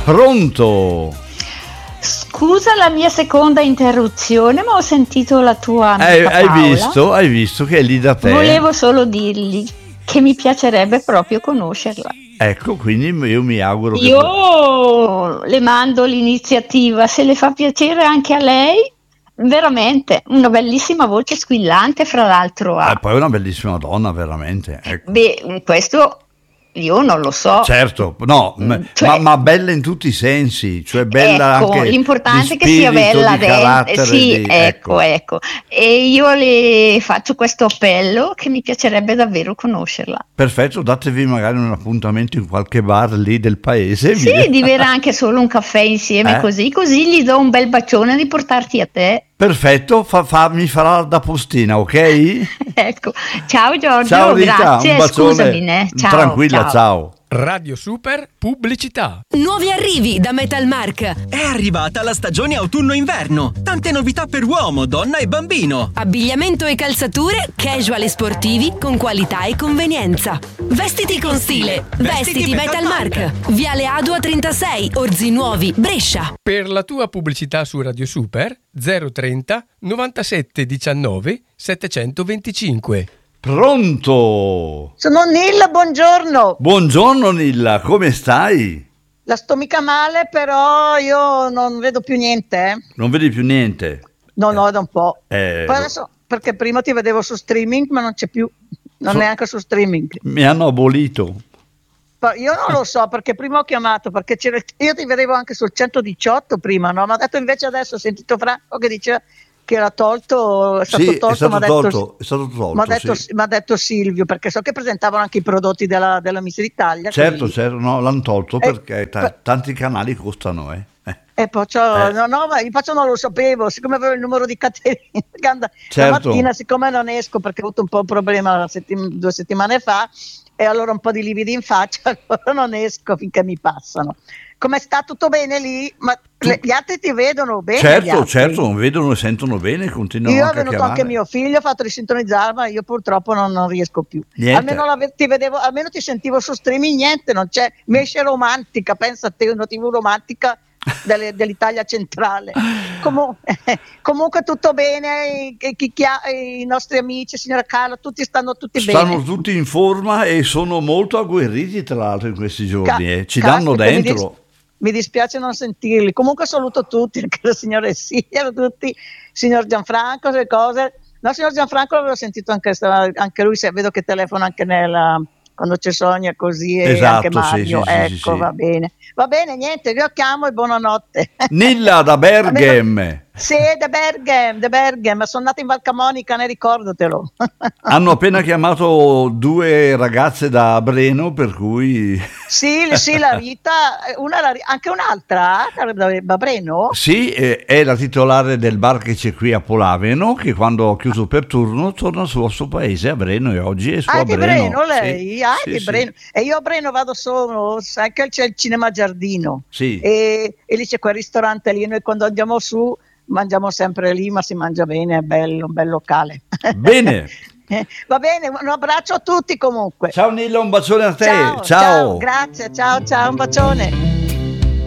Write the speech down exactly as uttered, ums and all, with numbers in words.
Pronto? Scusa la mia seconda interruzione, ma ho sentito la tua amica Hai, hai Paola. visto? Hai visto che è lì da te? Volevo solo dirgli che mi piacerebbe proprio conoscerla. Ecco, quindi io mi auguro che... Io le mando l'iniziativa, se le fa piacere anche a lei. Veramente, una bellissima voce squillante, fra l'altro ha. Eh, poi è una bellissima donna, veramente. Ecco. Beh, questo io non lo so. Certo, no, Mm, ma, cioè- ma, ma bella in tutti i sensi, cioè bella Ecco, anche l'importante di è che sia spirito, bella di dentro. carattere, Sì, di- ecco, ecco. E io le faccio questo appello che mi piacerebbe davvero conoscerla. Perfetto, datevi magari un appuntamento in qualche bar lì del paese. Sì, via. di bere anche solo un caffè insieme, Eh? così, così gli do un bel bacione di portarti a te. Perfetto, fa, fa- mi farà da postina, ok? Ecco, ciao Giorgio, Ciao Rita, grazie, un bacione. scusami, né? Ciao, Tranquilla, ciao. ciao. Radio Super Pubblicità. Nuovi arrivi da Metalmark. È arrivata la stagione autunno-inverno. Tante novità per uomo, donna e bambino. Abbigliamento e calzature casual e sportivi con qualità e convenienza. Vestiti con stile. Vestiti, Vestiti Metalmark. Viale Adua trentasei, Orzi Nuovi, Brescia. Per la tua pubblicità su Radio Super zero trenta novantasette diciannove settecentoventicinque. Pronto? Sono Nilla, buongiorno. Buongiorno Nilla, come stai? La sto mica male, però io non vedo più niente. eh. Non vedi più niente? No, no, da un po'. Eh, Poi adesso, perché prima ti vedevo su streaming, ma non c'è più, non So- neanche su streaming. mi hanno abolito. Poi io non lo so, perché prima ho chiamato, perché c'era, io ti vedevo anche sul centodiciotto prima, no? Ma ha detto invece adesso, ho sentito Franco che diceva che era tolto, è stato Sì, tolto, è stato ma ha detto, tolto, è stato tolto, m'ha detto, sì. m'ha detto Silvio, perché so che presentavano anche i prodotti della, della Miss Italia. Certo, quindi- certo, no, l'hanno tolto Eh, perché ta- per- tanti canali costano, eh. Eh, E poi c'ho- Eh. no, no, ma io faccio non lo sapevo, siccome avevo il numero di Caterina, che and- Certo. stamattina, siccome non esco perché ho avuto un po' un problema la settim- due settimane fa, e allora un po' di lividi in faccia, allora non esco finché mi passano. Come sta? Tutto bene lì? Ma le- gli altri ti vedono bene? gli certo, altri? certo, vedono e sentono bene, continuano Io ho anche a venuto chiamare. anche mio figlio, ho fatto risintonizzare, ma io purtroppo non, non riesco più. Niente. Almeno, la, ti vedevo, almeno ti sentivo su streaming, niente, non c'è. Mi esce romantica, pensa a te, una tivù romantica delle- dell'Italia centrale. Comu- comunque tutto bene, i, chi- chi ha- i nostri amici, signora Carla, tutti stanno tutti Stanno bene. tutti in forma e sono molto agguerriti tra l'altro in questi giorni, Ca- eh. Ci caspita, danno mi dentro. dis- Mi dispiace non sentirli. Comunque saluto tutti, anche la signora Essia, tutti, signor Gianfranco, le cose. No, signor Gianfranco l'avevo sentito anche, sta- anche lui, se vedo che telefona anche nella, quando c'è Sonia così e Esatto, anche Mario. sì, sì, sì, ecco, sì, sì. va bene. Va bene, niente, vi chiamo e buonanotte. Nilla da Berghem. Sì, De Berghem, De Berghem, ma sono nata in Val Camonica, ne ricordatelo. Hanno appena chiamato due ragazze da Breno, per cui Sì, sì, la Rita, una, la- anche un'altra, da da Breno. sì, eh, è la titolare del bar che c'è qui a Polaveno, che quando ho chiuso per turno torna sul suo paese a Breno e oggi è su Ah, a è di Breno. Breno lei? Sì, Ah, sì, di sì. Breno. E io a Breno vado solo, sai che c'è il Cinema Giardino. Sì. E, e lì c'è quel ristorante lì, noi quando andiamo su mangiamo sempre lì, ma si mangia bene, è bello, un bel locale. Bene. Eh, Va bene, un abbraccio a tutti comunque. Ciao Nilla, un bacione a te. Ciao, Ciao. grazie, ciao, ciao, un bacione.